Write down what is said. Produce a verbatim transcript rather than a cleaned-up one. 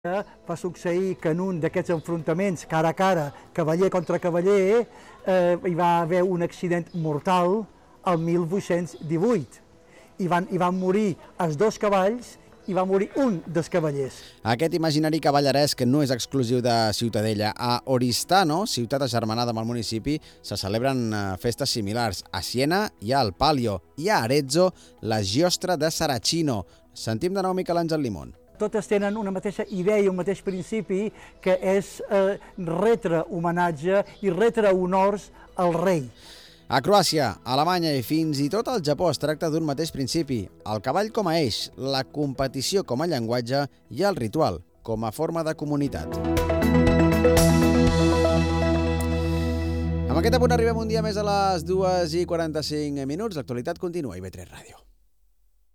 Va succeir que en un d'aquests enfrontaments cara a cara, cavaller contra cavaller, eh, hi va haver un accident mortal el mil vuit-cents divuit. I van, hi van morir els dos cavalls i va morir un dels cavallers. Aquest imaginari cavalleresc no és exclusiu de Ciutadella. A Oristano, ciutat agermanada amb el municipi, se celebren festes similars. A Siena hi ha el Palio i a Arezzo la Giostra de Saracino. Sentim de nou Miquel Àngel Limón. Totes tenen una mateixa idea i un mateix principi, que és eh, retre homenatge i retre honors al rei. A Croàcia, Alemanya i fins i tot al Japó es tracta d'un mateix principi. El cavall com a eix, la competició com a llenguatge i el ritual com a forma de comunitat. Amb aquest apunt arribem un dia més a les dues i quaranta-cinc minuts. L'actualitat continua a I V tres Ràdio.